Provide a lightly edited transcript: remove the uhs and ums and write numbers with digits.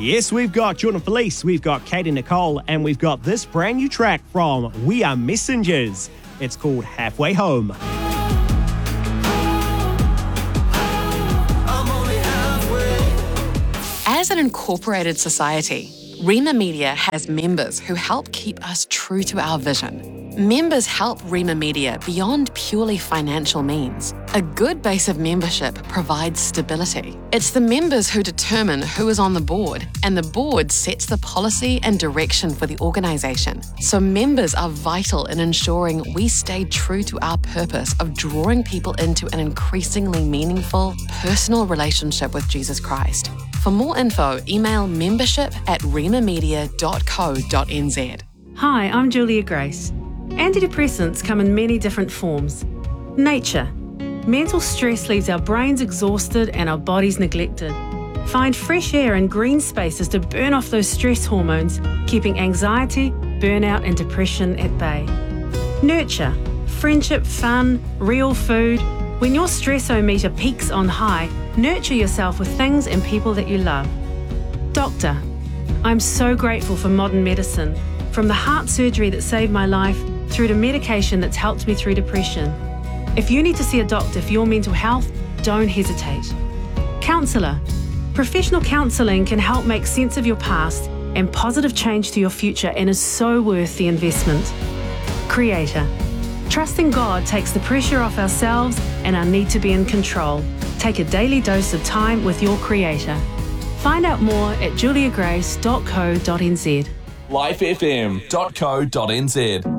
Yes, we've got Jordan Felice, we've got Katie Nicole, and we've got this brand new track from We Are Messengers. It's called Halfway Home. As an incorporated society, Rema Media has members who help keep us true to our vision. Members help Rema Media beyond purely financial means. A good base of membership provides stability. It's the members who determine who is on the board, and the board sets the policy and direction for the organisation. So members are vital in ensuring we stay true to our purpose of drawing people into an increasingly meaningful, personal relationship with Jesus Christ. For more info, email membership@remamedia.co.nz. Hi, I'm Julia Grace. Antidepressants come in many different forms. Nature. Mental stress leaves our brains exhausted and our bodies neglected. Find fresh air and green spaces to burn off those stress hormones, keeping anxiety, burnout and depression at bay. Nurture. Friendship, fun, real food. When your stressometer peaks on high, nurture yourself with things and people that you love. Doctor. I'm so grateful for modern medicine, from the heart surgery that saved my life through to medication that's helped me through depression. If you need to see a doctor for your mental health, don't hesitate. Counsellor. Professional counselling can help make sense of your past and positive change to your future and is so worth the investment. Creator. Trusting God takes the pressure off ourselves and our need to be in control. Take a daily dose of time with your Creator. Find out more at juliagrace.co.nz. lifefm.co.nz.